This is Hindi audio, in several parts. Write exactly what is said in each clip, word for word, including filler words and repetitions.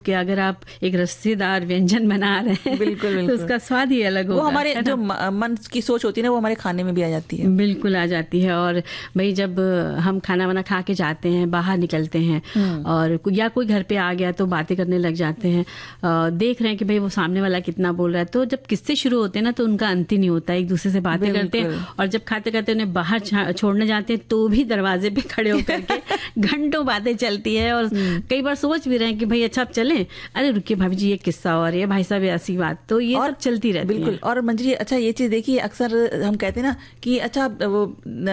कि अगर आप एक रस्सेदार व्यंजन बना रहे हैं बिल्कुल, बिल्कुल। तो उसका स्वाद ही अलग होगा। वो हमारे जो मन की सोच होती है ना, वो हमारे खाने में भी आ जाती है। बिल्कुल आ जाती है। और भाई जब हम खाना वाना खा के जाते हैं, बाहर निकलते हैं और या कोई घर पे आ गया तो बातें करने लग जाते हैं, देख रहे हैं कि भाई वो सामने वाला कितना बोल रहा है, तो जब किस्से शुरू होते हैं ना तो उनका अंत ही नहीं होता, एक दूसरे से बातें करते हैं। और जब खाते खाते उन्हें बाहर छोड़ने जाते हैं तो भी दरवाजे पे खड़े होकर के घंटों बातें चलती है। और कई बार सोच भी रहे हैं कि भाई अच्छा आप चलें, अरे रुकिए भाभी जी ये किस्सा और ये भाई साहब ऐसी बात, तो ये सब चलती रहती है। बिल्कुल। और मंजरी जी अच्छा ये चीज देखिए, अक्सर हम कहते हैं ना कि अच्छा वो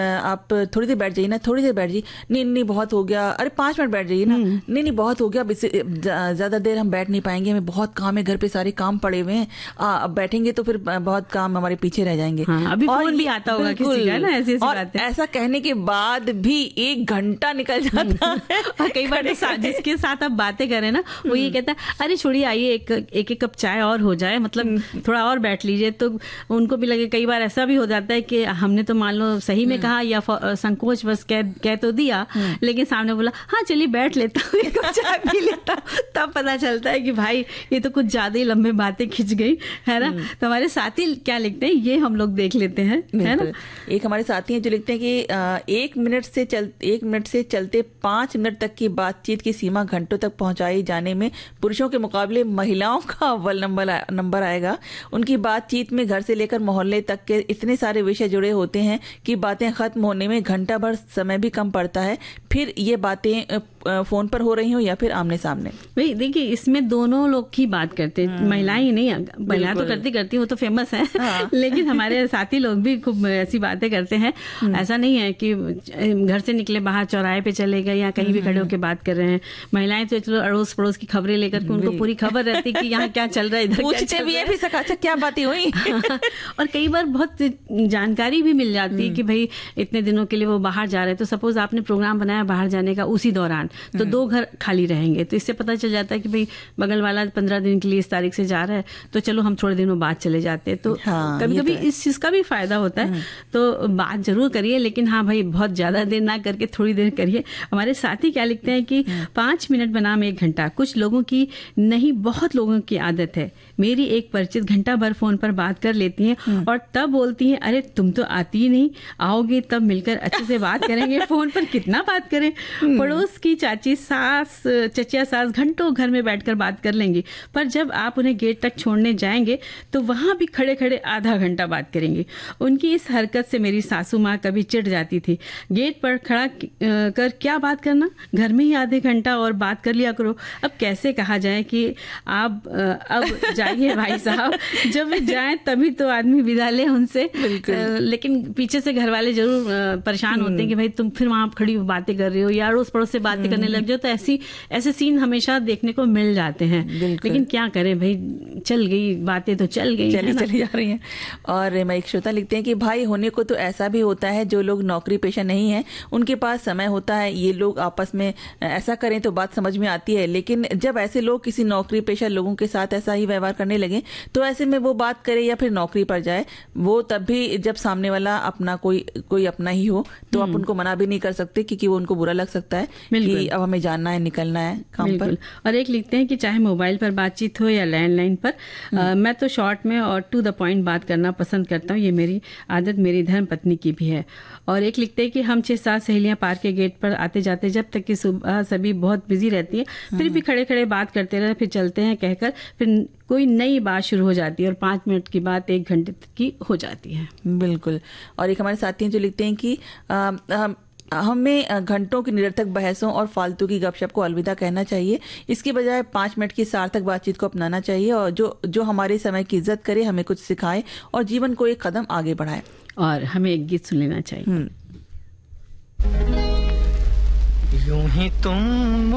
आप थोड़ी देर बैठ जाइए ना, थोड़ी देर बैठ जाइए, नहीं नहीं बहुत हो गया, अरे पांच मिनट बैठ जाइए ना, नहीं नहीं बहुत हो गया, अब इससे ज्यादा देर हम बैठ नहीं पाएंगे, हमें बहुत काम है, घर पे सारे काम पड़े हुए हैं, अब बैठेंगे तो फिर बहुत काम हमारे पीछे रह जाएंगे। हाँ, अभी फोन भी आता होगा किसी का ना, ऐसी ऐसी बातें। ऐसा कहने के बाद भी एक घंटा निकल जाता है। और कई बार जिसके साथ आप बातें करें ना वो ये कहता है अरे छोड़िए आइए एक एक एक कप चाय और हो जाए, मतलब थोड़ा और बैठ लीजिए, तो उनको भी लगे। कई बार ऐसा भी हो जाता है कि हमने तो मान लो सही में कहा या संकोच बस कह कह तो दिया, लेकिन सामने बोला हाँ चलिए बैठ लेता हूँ, एक कप चाय पी लेता हूँ, तब पता चलता है कि भाई ये तो कुछ ज्यादा ही लंबे बातें खिंच गई है ना। तो हमारे साथी क्या लिखते हैं ये हम लोग देख लेते हैं, है ना। एक हमारे साथी हैं जो लिखते हैं कि एक मिनट से चल एक मिनट से चलते पांच मिनट तक की बातचीत की सीमा घंटों तक पहुंचाई जाने में पुरुषों के मुकाबले महिलाओं का अव्वल नंबर नंबर आएगा। उनकी बातचीत में घर से लेकर मोहल्ले तक के इतने सारे विषय जुड़े होते हैं कि बातें खत्म होने में घंटा भर समय भी कम पड़ता है, फिर ये बातें फोन पर हो रही हो या फिर आमने सामने। भाई देखिए इसमें दोनों लोग की बात करते हैं, महिलाएं ही नहीं, महिलाएं तो करती करती वो तो फेमस है। हाँ। लेकिन हमारे साथी लोग भी खूब ऐसी बातें करते हैं। ऐसा नहीं है कि घर से निकले बाहर चौराहे पे चले गए या कहीं भी खड़े होकर बात कर रहे हैं। महिलाएं तो चलो अड़ोस पड़ोस की खबरें लेकर के उनको पूरी खबर रहती है कि यहाँ क्या चल रहा है, इधर पूछते भी है भी अच्छा क्या बातें हुई। और कई बार बहुत जानकारी भी मिल जाती है कि भाई इतने दिनों के लिए वो बाहर जा रहे हैं, तो सपोज आपने प्रोग्राम बनाया बाहर जाने का, उसी दौरान तो दो घर खाली रहेंगे, तो इससे पता चल जाता है कि भाई बगल वाला पंद्रह दिन के लिए इस तारीख से जा रहा है, तो चलो हम थोड़े दिनों बाद चले जाते हैं। तो हाँ, कभी कभी तो इस चीज का भी फायदा होता है। तो बात जरूर करिए, लेकिन हाँ भाई बहुत ज्यादा देर ना करके थोड़ी देर करिए। हमारे साथी क्या लिखते हैं कि पांच मिनट बनाम एक घंटा, कुछ लोगों की नहीं बहुत लोगों की आदत है। मेरी एक परिचित घंटा भर फोन पर बात कर लेती हैं और तब बोलती हैं अरे तुम तो आती ही नहीं, आओगे तब मिलकर अच्छे से बात करेंगे, फोन पर कितना बात करें। पड़ोस की चाची सास चचिया सास घंटों घर में बैठकर बात कर लेंगी, पर जब आप उन्हें गेट तक छोड़ने जाएंगे तो वहां भी खड़े खड़े आधा घंटा बात करेंगे। उनकी इस हरकत से मेरी सासू माँ कभी चिढ़ जाती थी। गेट पर खड़ा कर क्या बात करना, घर में ही आधे घंटा और बात कर लिया करो। अब कैसे कहा जाए कि आप अब जाइए भाई साहब, जब जाए तभी तो आदमी विदा ले उनसे। लेकिन पीछे से घर वाले जरूर परेशान होते हैं कि भाई तुम फिर वहां खड़ी बातें कर रही हो या अड़ोस पड़ोस से बातें करने लग जाओ। तो ऐसी ऐसे सीन हमेशा देखने को मिल जाते हैं, लेकिन क्या करें भाई, चल गई बातें तो चल गई, चली चली जा रही हैं। और मैं एक श्रोता लिखते हैं कि भाई होने को तो ऐसा भी होता है जो लोग नौकरी पेशा नहीं है उनके पास समय होता है, ये लोग आपस में ऐसा करें तो बात समझ में आती है। लेकिन जब ऐसे लोग किसी नौकरी पेशा लोगों के साथ ऐसा ही व्यवहार करने लगे तो ऐसे में वो बात करे या फिर नौकरी पर जाए, वो तब भी जब सामने वाला अपना कोई कोई अपना ही हो तो आप उनको मना भी नहीं कर सकते, क्योंकि वो उनको बुरा लग सकता है कि अब हमें जानना है, निकलना है काम पर। और एक लिखते हैं कि चाहे मोबाइल पर बातचीत हो या लैंडलाइन पर, आ, मैं तो शॉर्ट में और टू द पॉइंट बात करना पसंद करता हूँ, ये मेरी आदत मेरी धर्म पत्नी की भी है। और एक लिखते हैं कि हम छह सात सहेलियां पार्क के गेट पर आते जाते जब तक कि सुबह सभी बहुत बिजी रहती है, फिर भी खड़े खड़े बात करते रहे, फिर चलते हैं कहकर फिर कोई नई बात शुरू हो जाती है और पांच मिनट की बात एक घंटे की हो जाती है। बिल्कुल। और एक हमारे साथी हैं जो लिखते हैं कि आ, आ, हमें घंटों की निरर्थक बहसों और फालतू की गपशप को अलविदा कहना चाहिए, इसके बजाय पाँच मिनट की सार्थक बातचीत को अपनाना चाहिए और जो जो हमारे समय की इज्जत करे, हमें कुछ सिखाए और जीवन को एक कदम आगे बढ़ाए। और हमें एक गीत सुन लेना चाहिए। यूं ही तुम